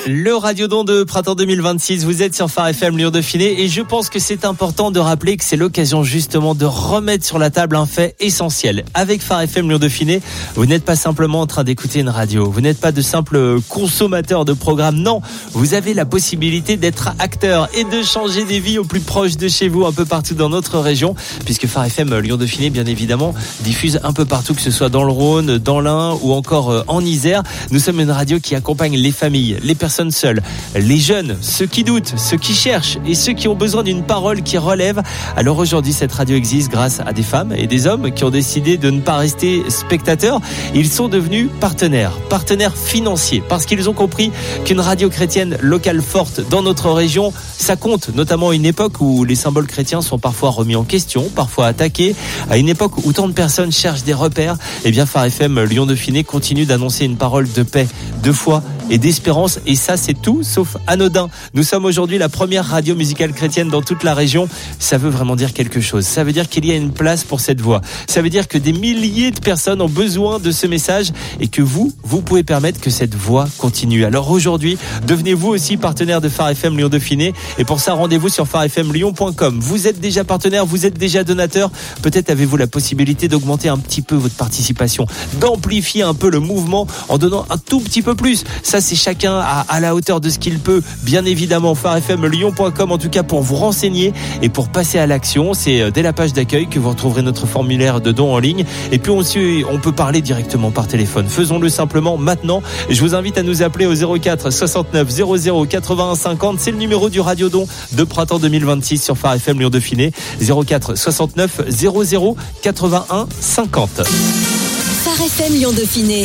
Le Radiodon de printemps 2026, vous êtes sur Phare FM Lyon Dauphiné et je pense que c'est important de rappeler que c'est l'occasion justement de remettre sur la table un fait essentiel. Avec Phare FM Lyon Dauphiné, vous n'êtes pas simplement en train d'écouter une radio, vous n'êtes pas de simples consommateurs de programmes, non, vous avez la possibilité d'être acteur et de changer des vies au plus proche de chez vous, un peu partout dans notre région, puisque Phare FM Lyon Dauphiné, bien évidemment, diffuse un peu partout, que ce soit dans le Rhône, dans l'Ain ou encore en Isère. Nous sommes une radio qui accompagne les familles, les personnes seules, les jeunes, ceux qui doutent, ceux qui cherchent et ceux qui ont besoin d'une parole qui relève. Alors aujourd'hui, cette radio existe grâce à des femmes et des hommes qui ont décidé de ne pas rester spectateurs. Ils sont devenus partenaires financiers, parce qu'ils ont compris qu'une radio chrétienne locale forte dans notre région, ça compte, notamment à une époque où les symboles chrétiens sont parfois remis en question, parfois attaqués, à une époque où tant de personnes cherchent des repères. Eh bien, Phare FM Lyon Dauphiné continue d'annoncer une parole de paix, de foi et d'espérance, et ça c'est tout sauf anodin. Nous sommes aujourd'hui la première radio musicale chrétienne dans toute la région. Ça veut vraiment dire quelque chose. Ça veut dire qu'il y a une place pour cette voix. Ça veut dire que des milliers de personnes ont besoin de ce message et que vous pouvez permettre que cette voix continue. Alors aujourd'hui, devenez-vous aussi partenaire de Phare FM Lyon Dauphiné, et pour ça, rendez-vous sur pharefmlyon.com. Vous êtes déjà partenaire, vous êtes déjà donateur, peut-être avez-vous la possibilité d'augmenter un petit peu votre participation, d'amplifier un peu le mouvement en donnant un tout petit peu plus. Ça, c'est chacun à la hauteur de ce qu'il peut, bien évidemment. pharefmlyon.com, en tout cas, pour vous renseigner et pour passer à l'action. C'est dès la page d'accueil que vous retrouverez notre formulaire de don en ligne. Et puis aussi, on peut parler directement par téléphone. Faisons-le simplement maintenant. Je vous invite à nous appeler au 04 69 00 81 50. C'est le numéro du Radiodon de printemps 2026 sur Phare FM Lyon Dauphiné. 04 69 00 81 50. Phare FM Lyon Dauphiné.